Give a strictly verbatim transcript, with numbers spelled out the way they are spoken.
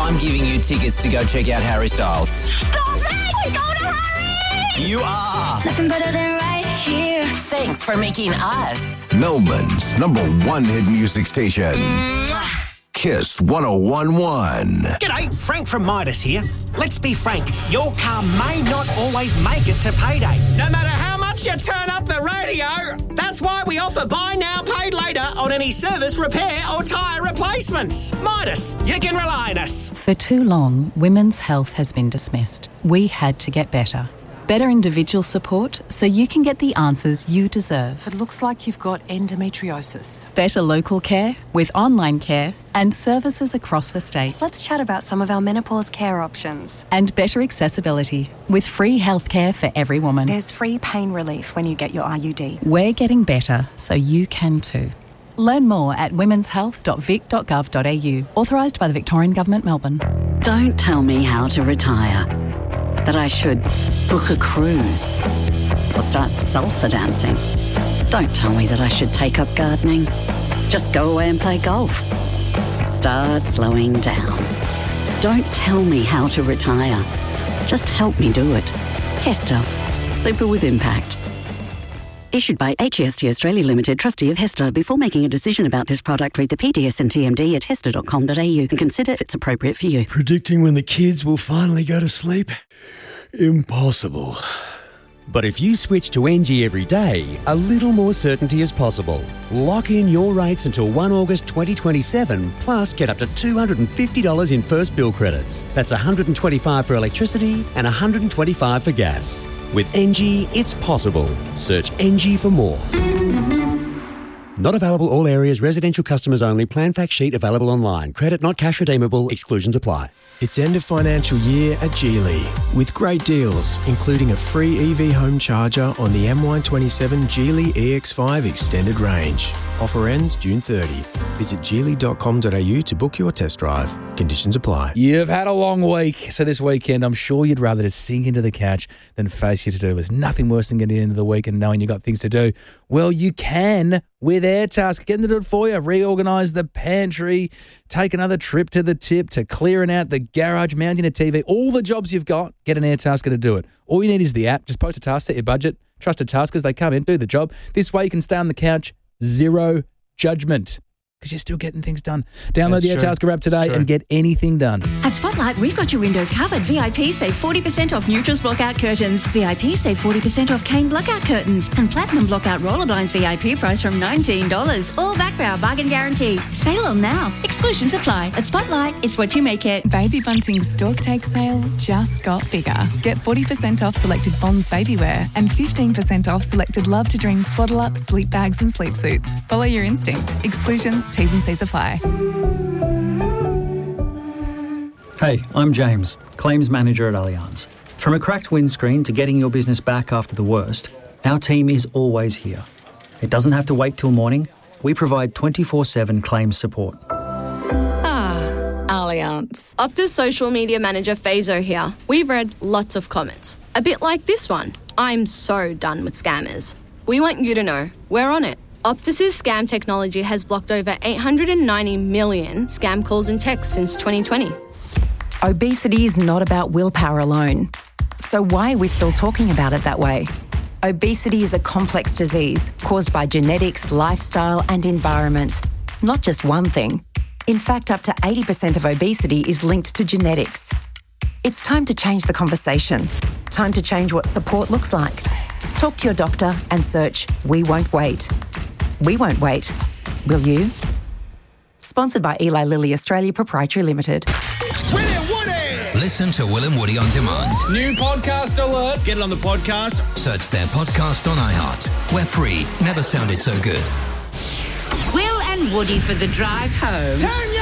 I'm giving you tickets to go check out Harry Styles. Stop it! We're going to hurry! You are. Nothing better than right here. Thanks for making us Melbourne's number one hit music station. Mwah. Kiss one oh one point one. G'day, Frank from Midas here. Let's be frank, your car may not always make it to payday. No matter how much you turn up the radio, that's why we offer buy now, pay later on any service, repair or tyre replacements. Midas, you can rely on us. For too long, women's health has been dismissed. We had to get better. Better individual support so you can get the answers you deserve. It looks like you've got endometriosis. Better local care with online care and services across the state. Let's chat about some of our menopause care options. And better accessibility with free healthcare for every woman. There's free pain relief when you get your I U D. We're getting better so you can too. Learn more at womens health dot vic dot gov dot a u. Authorised by the Victorian Government, Melbourne. Don't tell me how to retire. That I should book a cruise or start salsa dancing. Don't tell me that I should take up gardening. Just go away and play golf. Start slowing down. Don't tell me how to retire. Just help me do it. Hester. Super with impact. Issued by H E S T Australia Limited, trustee of Hester. Before making a decision about this product, read the P D S and T M D at hester dot com dot a u and consider if it's appropriate for you. Predicting when the kids will finally go to sleep? Impossible. But if you switch to N G every day, a little more certainty is possible. Lock in your rates until the first of August twenty twenty-seven, plus get up to two hundred fifty dollars in first bill credits. That's one hundred twenty-five dollars for electricity and one hundred twenty-five dollars for gas. With N G, it's possible. Search N G for more. Not available all areas, residential customers only. Plan fact sheet available online. Credit not cash redeemable. Exclusions apply. It's end of financial year at Geely with great deals, including a free E V home charger on the M Y twenty-seven Geely E X five Extended Range. Offer ends June thirtieth. Visit geely dot com dot a u to book your test drive. Conditions apply. You've had a long week, so this weekend I'm sure you'd rather just sink into the couch than face your to-do list. Nothing worse than getting into the week and knowing you've got things to do. Well, you can with AirTask. Getting to do it for you. Reorganise the pantry, take another trip to the tip, to clearing out the garage, mounting a T V. All the jobs you've got, get an AirTasker to do it. All you need is the app. Just post a task, set your budget. Trusted taskers, they come in, do the job. This way you can stay on the couch, zero judgment. Because you're still getting things done. Download That's the true. AirTasker app today It's true. and get anything done. At Spotlight, we've got your windows covered. V I P save forty percent off Neutrals Blockout Curtains. V I P save forty percent off Kane Blockout Curtains. And Platinum Blockout Roller Blinds V I P price from nineteen dollars. All backed by our bargain guarantee. Sale on now. Exclusions apply. At Spotlight, it's what you make it. Baby Bunting's Stork Take sale just got bigger. Get forty percent off selected Bonds baby wear and fifteen percent off selected Love to Dream swaddle up, sleep bags and sleep suits. Follow your instinct. Exclusions, T's and C's apply. Hey, I'm James, Claims Manager at Allianz. From a cracked windscreen to getting your business back after the worst, our team is always here. It doesn't have to wait till morning. We provide twenty-four seven claims support. Ah, Allianz. Optus social media manager Fazo here. We've read lots of comments. A bit like this one. I'm so done with scammers. We want you to know we're on it. Optus's scam technology has blocked over eight hundred ninety million scam calls and texts since twenty twenty. Obesity is not about willpower alone. So why are we still talking about it that way? Obesity is a complex disease caused by genetics, lifestyle and environment. Not just one thing. In fact, up to eighty percent of obesity is linked to genetics. It's time to change the conversation. Time to change what support looks like. Talk to your doctor and search We Won't Wait. We won't wait. Will you? Sponsored by Eli Lilly Australia Proprietary Limited. Listen to Will and Woody on demand. New podcast alert. Get it on the podcast. Search their podcast on iHeart. We're free. Never sounded so good. Will and Woody for the drive home. Turn